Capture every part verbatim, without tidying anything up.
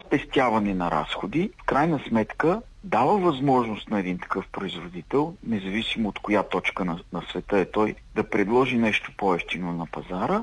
спестяване на разходи, в крайна сметка дава възможност на един такъв производител, независимо от коя точка на, на света е той, да предложи нещо по-евтино на пазара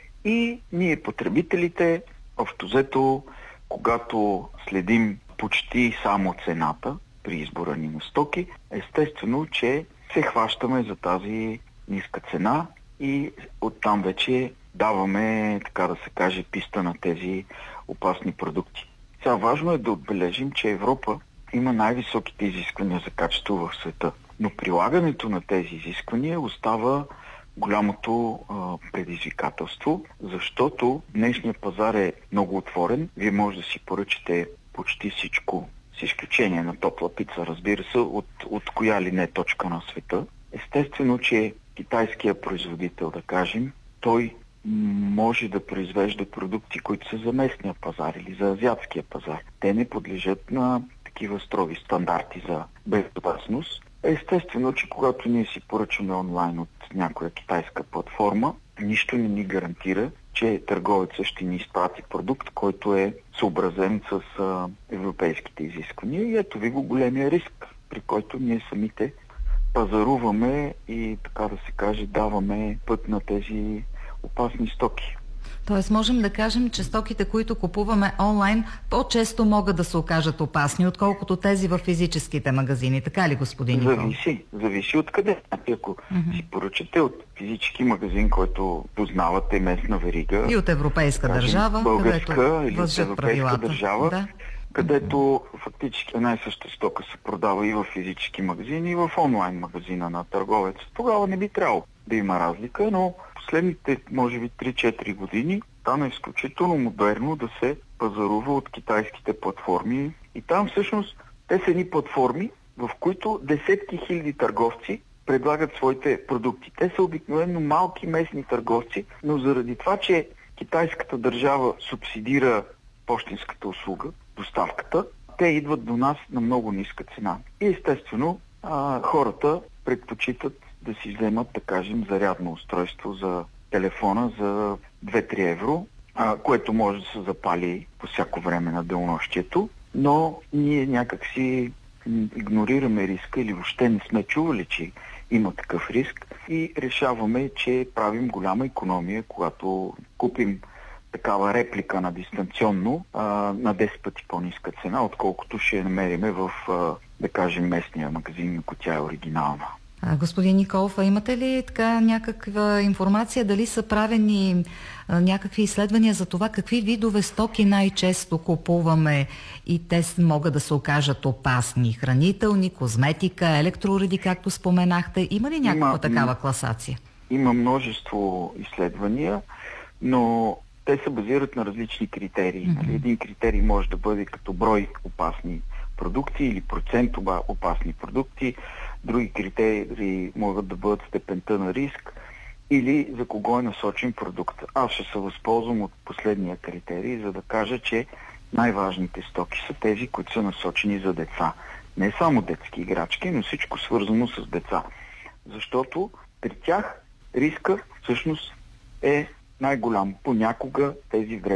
и ние, потребителите, общо взето, когато следим почти само цената при избора ни на стоки, естествено, че се хващаме за тази ниска цена и оттам вече даваме, така да се каже, писта на тези опасни продукти. Сега важно е да отбележим, че Европа има най-високите изисквания за качество в света, но прилагането на тези изисквания остава голямото а, предизвикателство, защото днешният пазар е много отворен. Вие може да си поръчате почти всичко, с изключение на топла пица, разбира се, от, от коя ли не точка на света. Естествено, че китайският производител, да кажем, той може да произвежда продукти, които са за местния пазар или за азиатския пазар. Те не подлежат на такива строги стандарти за безопасност. Естествено, че когато ние си поръчаме онлайн от някоя китайска платформа, нищо не ни гарантира, че търговецът ще ни изпрати продукт, който е съобразен с а, европейските изисквания. И ето ви го големия риск, при който ние самите пазаруваме и, така да се каже, даваме път на тези опасни стоки. Тоест можем да кажем, че стоките, които купуваме онлайн, по-често могат да се окажат опасни, отколкото тези в физическите магазини. Така ли, господин Николов? Зависи. Зависи откъде. Ако mm-hmm. си поръчате от физически магазин, който познавате, местна верига. И от европейска кажем, държава, българска или от европейска правилата. държава, да. където mm-hmm. фактически една и съща стока се продава и в физически магазини, и в онлайн магазина на търговец. Тогава не би трябвало да има разлика, но последните, може би, три-четири години стана изключително модерно да се пазарува от китайските платформи. И там всъщност те са едни платформи, в които десетки хиляди търговци предлагат своите продукти. Те са обикновено малки местни търговци, но заради това, че китайската държава субсидира пощенската услуга, доставката, те идват до нас на много ниска цена. И естествено а, хората предпочитат да си вземат, да кажем, зарядно устройство за телефона за две-три евро, а, което може да се запали по всяко време на денонощието, но ние някакси игнорираме риска или въобще не сме чували, че има такъв риск и решаваме, че правим голяма икономия, когато купим такава реплика на дистанционно а, на десет пъти по-ниска цена, отколкото ще намериме в, а, да кажем, местния магазин, ако тя е оригинална. А, господин Николов, а имате ли така някаква информация, дали са правени а, някакви изследвания за това какви видове стоки най-често купуваме и те могат да се окажат опасни? Хранителни, козметика, електроуреди, както споменахте. Има ли някаква има, такава класация? Има множество изследвания, но те се базират на различни критерии. Mm-hmm. Един критерий може да бъде като брой опасни продукти или процент опасни продукти. Други критерии могат да бъдат степента на риск или за кого е насочен продукт. Аз ще се възползвам от последния критерий, за да кажа, че най-важните стоки са тези, които са насочени за деца. Не само детски играчки, но всичко свързано с деца. Защото при тях риска всъщност е най-голям. Понякога тези вредни